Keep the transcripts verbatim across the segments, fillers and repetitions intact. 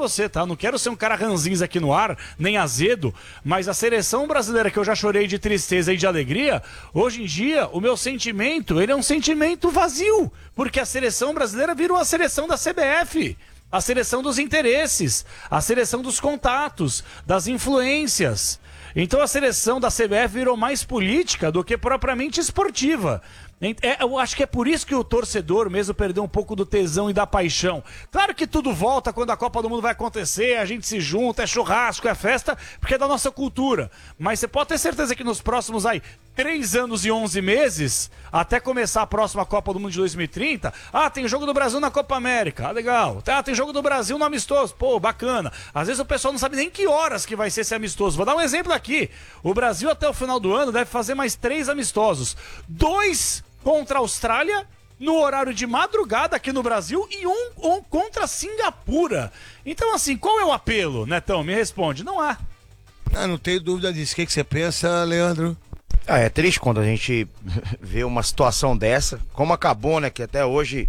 você, tá? Não quero ser um cara ranzinza aqui no ar, nem azedo, mas a seleção brasileira que eu já chorei de tristeza e de alegria, hoje em dia, o meu sentimento, ele é um sentimento vazio, porque a seleção brasileira virou a seleção da C B F. A seleção dos interesses, a seleção dos contatos, das influências. Então a seleção da C B F virou mais política do que propriamente esportiva. É, eu acho que é por isso que o torcedor mesmo perdeu um pouco do tesão e da paixão. Claro que tudo volta quando a Copa do Mundo vai acontecer, a gente se junta, é churrasco, é festa, porque é da nossa cultura. Mas você pode ter certeza que nos próximos aí, três anos e onze meses, até começar a próxima Copa do Mundo de dois mil e trinta, ah, tem jogo do Brasil na Copa América, ah, legal. Ah, tem jogo do Brasil no amistoso, pô, bacana. Às vezes o pessoal não sabe nem que horas que vai ser esse amistoso. Vou dar um exemplo aqui. O Brasil até o final do ano deve fazer mais três amistosos. Dois contra a Austrália, no horário de madrugada aqui no Brasil, e um, um contra a Singapura. Então, assim, qual é o apelo, Netão? Me responde. Não há. Ah, não tenho dúvida disso. O que, que você pensa, Leandro? Ah, é triste quando a gente vê uma situação dessa, como acabou, né, que até hoje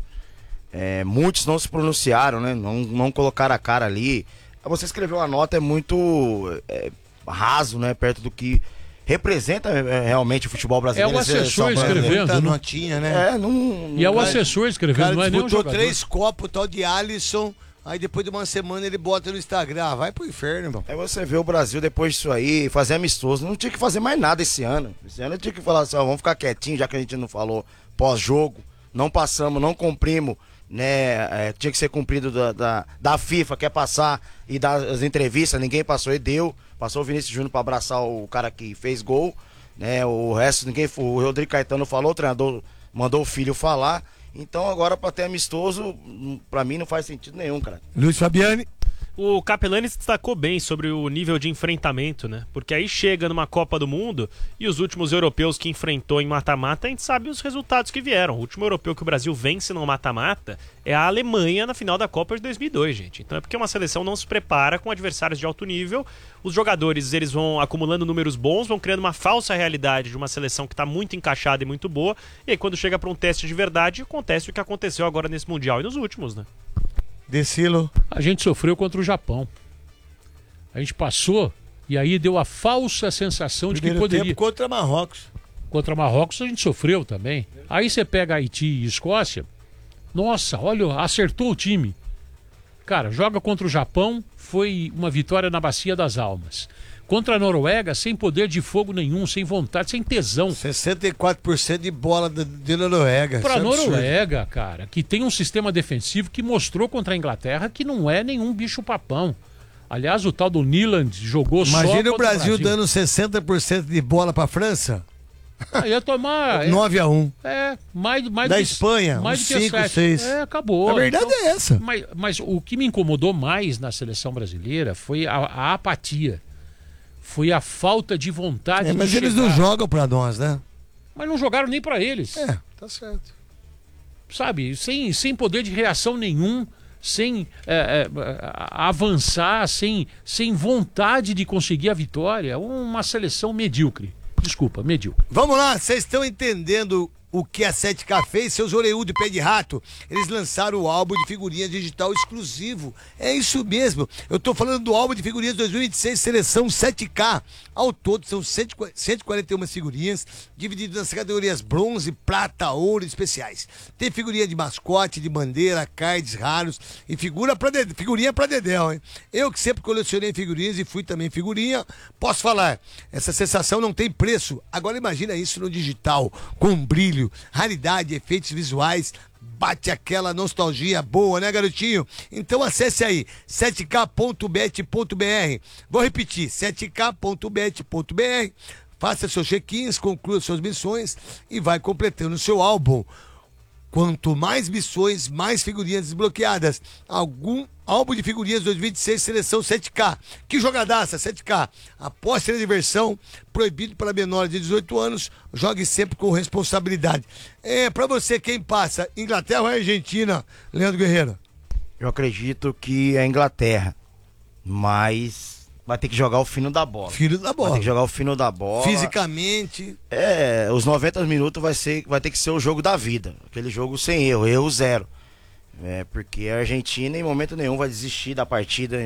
é, muitos não se pronunciaram, né, não, não colocaram a cara ali. Você escrever uma nota é muito é, raso, né, perto do que representa é, realmente o futebol brasileiro. É o assessor escrevendo. Muita notinha, né? É, não, e é o cara, assessor escrevendo, não é nem um botou jogador. três copos, tal de Alisson, aí depois de uma semana ele bota no Instagram. Ah, vai pro inferno, irmão. Aí você vê o Brasil depois disso aí, fazer amistoso. Não tinha que fazer mais nada esse ano. Esse ano tinha que falar assim, ó, vamos ficar quietinho, já que a gente não falou pós-jogo. Não passamos, não cumprimos, né? É, tinha que ser cumprido da, da, da FIFA, quer passar e dar as entrevistas, ninguém passou e deu. Passou o Vinícius Júnior pra abraçar o cara que fez gol, né? O resto, ninguém. O Rodrigo Caetano falou, o treinador mandou o filho falar. Então agora pra ter amistoso, pra mim não faz sentido nenhum, cara. Luiz Fabiani. O Capelani se destacou bem sobre o nível de enfrentamento, né? Porque aí chega numa Copa do Mundo e os últimos europeus que enfrentou em mata-mata, a gente sabe os resultados que vieram. O último europeu que o Brasil vence no mata-mata é a Alemanha na final da Copa de dois mil e dois, gente. Então é porque uma seleção não se prepara com adversários de alto nível. Os jogadores, eles vão acumulando números bons, vão criando uma falsa realidade de uma seleção que está muito encaixada e muito boa. E aí quando chega para um teste de verdade, acontece o que aconteceu agora nesse Mundial e nos últimos, né? Decilo. A gente sofreu contra o Japão. A gente passou e aí deu a falsa sensação de Primeiro que poderia. tempo contra Marrocos. Contra Marrocos a gente sofreu também. Aí você pega Haiti e Escócia. Nossa, olha, acertou o time. Cara, joga contra o Japão, foi uma vitória na Bacia das Almas. Contra a Noruega, sem poder de fogo nenhum, sem vontade, sem tesão. sessenta e quatro por cento de bola de, de Noruega. Para a é Noruega, cara, que tem um sistema defensivo que mostrou contra a Inglaterra que não é nenhum bicho-papão. Aliás, o tal do Nyland jogou Imagina só Imagina contra o Brasil, o Brasil dando sessenta por cento de bola para a França. Ah, ia tomar... nove a um. É, mais, mais da do, Espanha, mais uns do que cinco, sete. seis. É, acabou. A verdade então, é essa. Mas, mas o que me incomodou mais na seleção brasileira foi a, a apatia. Foi a falta de vontade é, de mas chegar. eles não jogam pra nós, né? Mas não jogaram nem pra eles. É, tá certo. Sabe, sem, sem poder de reação nenhum, sem é, é, avançar, sem, sem vontade de conseguir a vitória. Uma seleção medíocre. Desculpa, medíocre. Vamos lá, vocês estão entendendo o que a sete K fez? Seus orelhudos de pé de rato, eles lançaram o álbum de figurinha digital exclusivo. É isso mesmo. Eu tô falando do álbum de figurinhas dois mil e vinte e seis, seleção sete K. Ao todo são cento e quarenta e uma figurinhas, divididas nas categorias bronze, prata, ouro e especiais. Tem figurinha de mascote, de bandeira, cards raros e figura pra de... figurinha pra dedéu, hein? Eu que sempre colecionei figurinhas e fui também figurinha, posso falar, essa sensação não tem preço. Agora imagina isso no digital, com brilho, raridade, efeitos visuais. Bate aquela nostalgia boa, né, garotinho? Então acesse aí sete k ponto bet ponto b r. Vou repetir, sete k ponto bet ponto b r. Faça seus check-ins, conclua suas missões e vai completando seu álbum. Quanto mais missões, mais figurinhas desbloqueadas. Algum álbum de figurinhas dois mil e vinte e seis, seleção sete K. Que jogadaça, sete K. Aposte na diversão, proibido para menores de dezoito anos. Jogue sempre com responsabilidade. É, pra você, quem passa, Inglaterra ou Argentina, Leandro Guerreiro? Eu acredito que é a Inglaterra, mas vai ter que jogar o fino da bola. Filho da bola. Vai ter que jogar o fino da bola. Fisicamente. É, os noventa minutos vai, ser, vai ter que ser o jogo da vida. Aquele jogo sem erro, erro zero. É, porque a Argentina em momento nenhum vai desistir da partida.